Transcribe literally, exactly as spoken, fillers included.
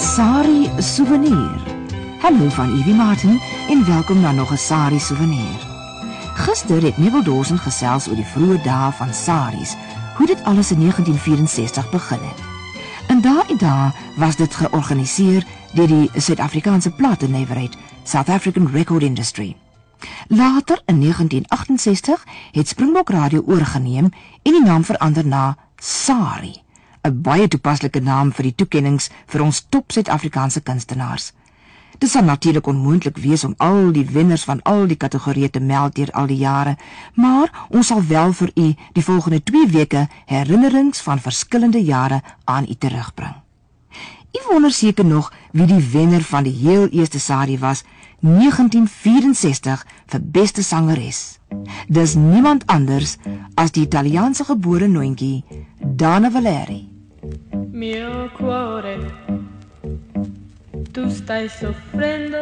Sari Souvenir. Hallo van Evie Martin en welkom na nog 'n Sari Souvenir. Gister het Neville Dawson gesels oor die vroeë dae van saris, hoe dit alles in negentien vierensestig begin het. In daardie dae was dit georganiseer deur die Suid-Afrikaanse platennywerheid, South African Record Industry. Later, in negentien achtensestig, het Springbok Radio oorgeneem en die naam verander na Sari, 'n baie toepaslike naam vir die toekennings vir ons top Suid-Afrikaanse kunstenaars. Dit sal natuurlik onmoontlik wees om al die wenners van al die kategorieë te meld deur al die jare, maar ons sal wel vir u die volgende twee weke herinnerings van verskillende jare aan u terugbring. U wonder seker nog wie die wenner van die heel eerste Sari was, negentien vierensestig, vir beste sangeres. Dis niemand anders as die Italiaanse gebore noontjie, Dana Valeri. Mio cuore, tu stai soffrendo